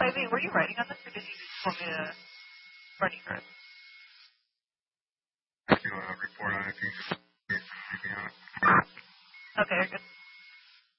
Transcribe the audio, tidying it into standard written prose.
By the way, were you writing on this, or did you just want me to run you through it? I do a report on it. You can on it. Okay, good.